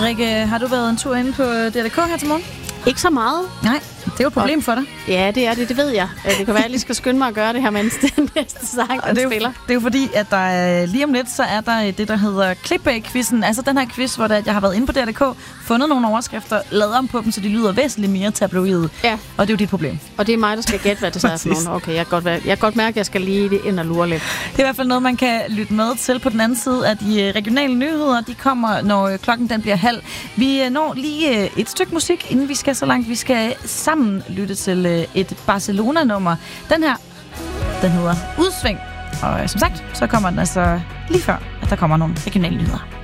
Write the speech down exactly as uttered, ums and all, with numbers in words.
Rikke, har du været en tur inde på D R K her til morgen? Ikke så meget. Nej, det er jo et problem for dig. Ja, det er det, det ved jeg. Det kan være, at jeg lige skal skynde mig at gøre det her, mens den næste sang, den det er spiller. Jo, det er jo fordi, at der er, lige om lidt, så er der det, der hedder Clickbait-quizzen. Altså den her quiz, hvor der, jeg har været inde på D R K, fundet nogle overskrifter, lavet om på dem, så de lyder væsentligt mere tabloide. Ja. Og det er jo dit problem. Og det er mig, der skal gætte, hvad det så er for nogen. Okay, jeg kan godt, jeg kan godt mærke, at jeg skal lige ind og lure lidt. Det er i hvert fald noget, man kan lytte med til på den anden side af de regionale nyheder. De kommer, når klokken den bliver halv. Vi når lige et stykke musik, inden vi skal så langt. Vi skal sammen lytte til et Barcelona-nummer. Den her, den hedder Udsving. Og som sagt, så kommer den altså lige før, at der kommer nogle regionale nyheder.